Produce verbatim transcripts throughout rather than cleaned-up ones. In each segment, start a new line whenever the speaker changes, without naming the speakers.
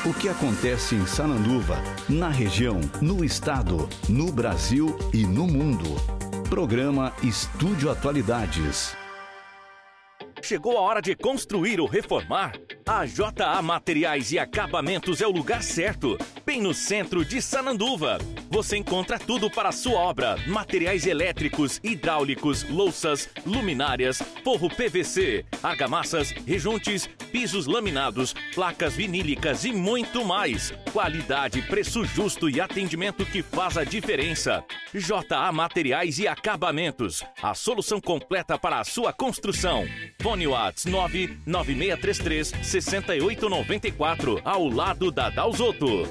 O que acontece em Sananduva, na região, no estado, no Brasil e no mundo. Programa Estúdio Atualidades.
Chegou a hora de construir ou reformar? A J A Materiais e Acabamentos é o lugar certo, bem no centro de Sananduva. Você encontra tudo para a sua obra: materiais elétricos, hidráulicos, louças, luminárias, forro P V C, argamassas, rejuntes, pisos laminados, placas vinílicas e muito mais. Qualidade, preço justo e atendimento que faz a diferença. J A Materiais e Acabamentos, a solução completa para a sua construção. Fone WhatsApp nove nove seis três três, seis oito nove quatro, ao lado da Dalzotto.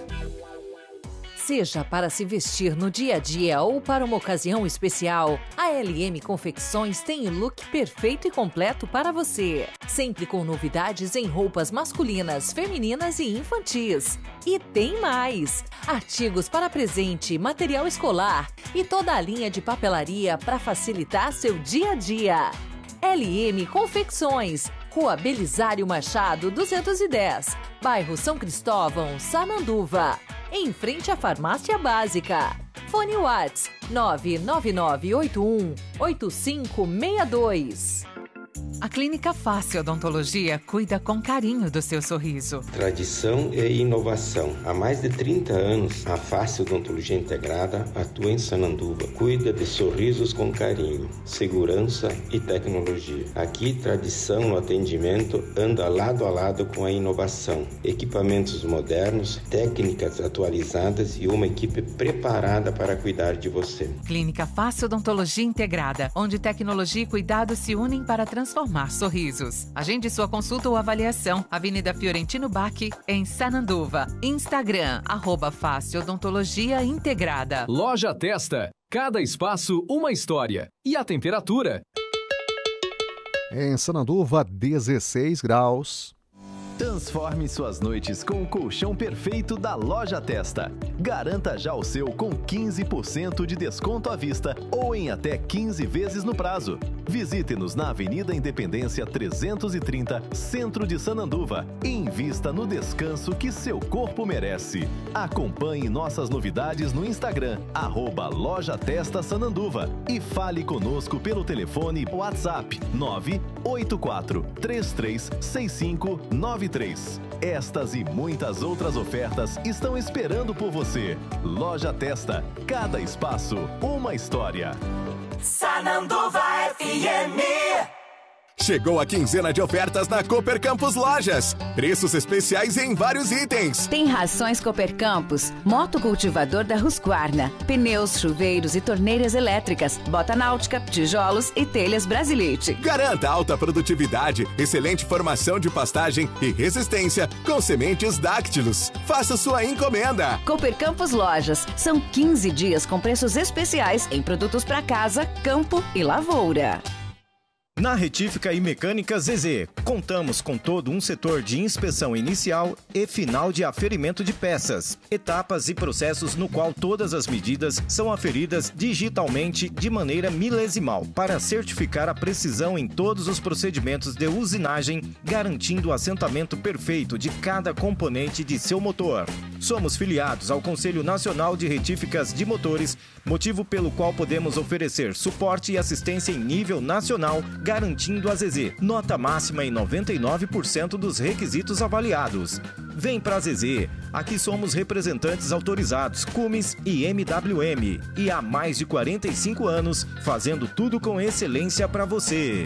Seja para se vestir no dia a dia ou para uma ocasião especial, a L M Confecções tem o look perfeito e completo para você. Sempre com novidades em roupas masculinas, femininas e infantis. E tem mais! Artigos para presente, material escolar e toda a linha de papelaria para facilitar seu dia a dia. L M Confecções, Rua Belisário Machado, duzentos e dez, bairro São Cristóvão, Sananduva, em frente à Farmácia Básica. Fone WhatsApp nove nove nove oito um oito cinco seis dois.
A Clínica Fácil Odontologia cuida com carinho do seu sorriso.
Tradição e inovação. Há mais de trinta anos, a Fácil Odontologia Integrada atua em Sananduva. Cuida de sorrisos com carinho, segurança e tecnologia. Aqui, tradição no atendimento anda lado a lado com a inovação. Equipamentos modernos, técnicas atualizadas e uma equipe preparada para cuidar de você.
Clínica Fácil Odontologia Integrada, onde tecnologia e cuidado se unem para transformar sorrisos. Agende sua consulta ou avaliação. Avenida Fiorentino Bach, em Sananduva. Instagram, arroba Fácil Odontologia Integrada.
Loja Testa. Cada espaço, uma história. E a temperatura?
Em Sananduva, dezesseis graus.
Transforme suas noites com o colchão perfeito da Loja Testa. Garanta já o seu com quinze por cento de desconto à vista ou em até quinze vezes no prazo. Visite-nos na Avenida Independência trezentos e trinta, centro de Sananduva, e invista no descanso que seu corpo merece. Acompanhe nossas novidades no Instagram, arroba Loja Testa Sananduva, e fale conosco pelo telefone WhatsApp nove oito quatro três três seis cinco nove três. Estas e muitas outras ofertas estão esperando por você. Loja Testa, cada espaço, uma história.
Sananduva F M.
Chegou a quinzena de ofertas na Cooper Campus Lojas. Preços especiais em vários itens.
Tem rações Cooper Campus, moto cultivador da Husqvarna, pneus, chuveiros e torneiras elétricas, bota náutica, tijolos e telhas Brasilite.
Garanta alta produtividade, excelente formação de pastagem e resistência com sementes Dáctilos. Faça sua encomenda.
Cooper Campus Lojas. São quinze dias com preços especiais em produtos para casa, campo e lavoura.
Na Retífica e Mecânica Z Z, contamos com todo um setor de inspeção inicial e final de aferimento de peças, etapas e processos no qual todas as medidas são aferidas digitalmente de maneira milesimal, para certificar a precisão em todos os procedimentos de usinagem, garantindo o assentamento perfeito de cada componente de seu motor. Somos filiados ao Conselho Nacional de Retíficas de Motores, motivo pelo qual podemos oferecer suporte e assistência em nível nacional, garantindo a Z Z nota máxima em noventa e nove por cento dos requisitos avaliados. Vem pra Z Z, aqui somos representantes autorizados Cumes e M W M e há mais de quarenta e cinco anos fazendo tudo com excelência para você.